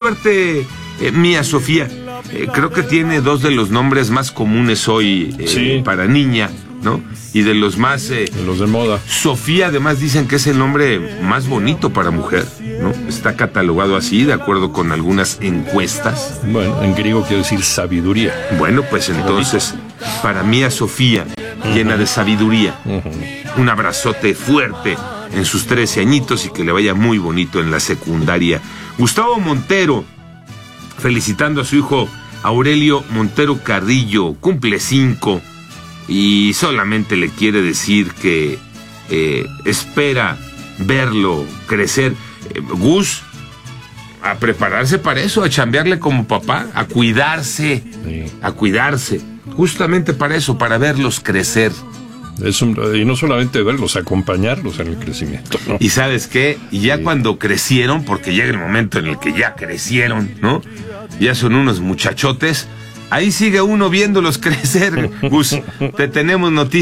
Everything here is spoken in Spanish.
fuerte Mía Sofía. Creo que tiene dos de los nombres más comunes hoy Sí. para niña, ¿no? Y de los más... De los de moda. Sofía, además, dicen que es el nombre más bonito para mujer, ¿no? Está catalogado así, de acuerdo con algunas encuestas. Bueno, en griego quiere decir sabiduría. Bueno, pues entonces, para Mía Sofía, llena de sabiduría, un abrazote fuerte en sus 13 añitos y que le vaya muy bonito en la secundaria. Gustavo Montero, felicitando a su hijo Aurelio Montero Carrillo, cumple 5 y solamente le quiere decir que espera verlo crecer. Gus, a prepararse para eso, a chambearle como papá, a cuidarse, justamente para eso, para verlos crecer. Y no solamente verlos, acompañarlos en el crecimiento, ¿no? Y ¿sabes qué? Y ya cuando crecieron, porque llega el momento en el que ya crecieron, ¿no? Ya son unos muchachotes, ahí sigue uno viéndolos crecer. Gus, te tenemos noticias.